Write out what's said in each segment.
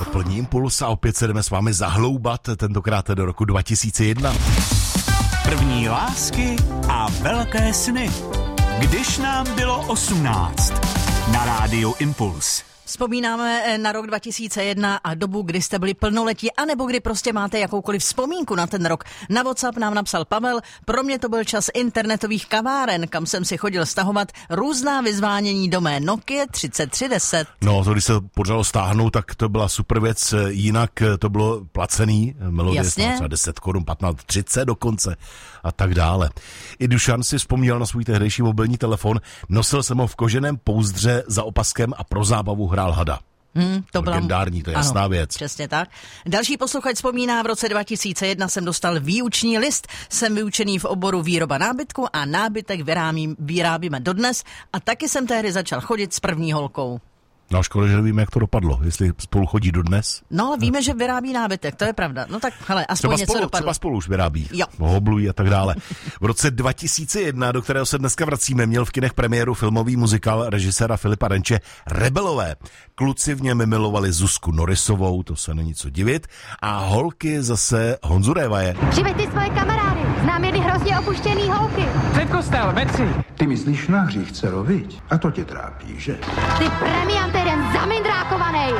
Plný impuls a opět se jdeme s vámi zahloubat, tentokrát do roku 2001. První lásky a velké sny. Když nám bylo 18. Na rádiu Impuls. Vzpomínáme na rok 2001 a dobu, kdy jste byli plnoletí, anebo kdy prostě máte jakoukoliv vzpomínku na ten rok. Na WhatsApp nám napsal Pavel, pro mě to byl čas internetových kaváren, kam jsem si chodil stahovat různá vyzvánění do mé Nokia 3310. No, to když se podařilo stáhnout, tak to byla super věc, jinak to bylo placený, melodie třeba 10 korun, 15, 30 dokonce a tak dále. I Dušan si vzpomněl na svůj tehdejší mobilní telefon, nosil jsem ho v koženém pouzdře za opaskem a pro zábavu hrál hada. To byla legendární, to je jasná věc. Přesně tak. Další posluchač vzpomíná, v roce 2001 jsem dostal výuční list, jsem vyučený v oboru výroba nábytku a nábytek vyrábíme dodnes a taky jsem tehdy začal chodit s první holkou. No škoda, že nevíme, jak to dopadlo, jestli spolu chodí dodnes. No ale víme, že vyrábí nábytek, to je pravda. No tak hele, aspoň něco dopadlo. Třeba spolu už vyrábí, jo. Hoblují a tak dále. V roce 2001, do kterého se dneska vracíme, měl v kinech premiéru filmový muzikál režiséra Filipa Renče Rebelové. Kluci v něm milovali Zuzku Norisovou, to se není co divit, a holky zase Honzu Révaje. Přived ty svoje kamarády, znám jedny hrozně opuštěný holky. Před kostel, metři. Ty myslíš na hřích, dcero, viď? A to tě trápí, že? Ty premiant jeden zamindrákovanej.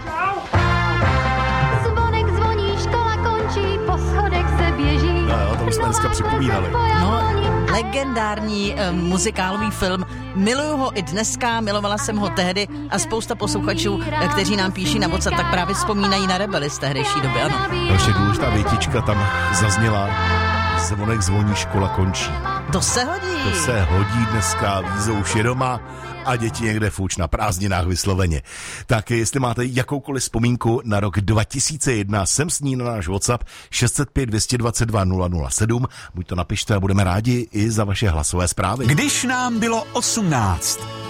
Zvonek zvoní, škola končí, po schodech se běží. No, to už jsme dneska připomínali. No, legendární muzikálový film. Miluju ho i dneska, milovala jsem ho tehdy a spousta posluchačů, kteří nám píší na WhatsApp, tak právě vzpomínají na Rebely z tehdejší doby, ano. Další důležitá větička tam zazněla. Zvonek zvoní, škola končí. To se hodí. To se hodí dneska, Vízo už je doma a děti někde fuč na prázdninách vysloveně. Tak jestli máte jakoukoliv vzpomínku na rok 2001, sem s ní na náš WhatsApp 605 222 007, buď to napište a budeme rádi i za vaše hlasové zprávy. Když nám bylo 18.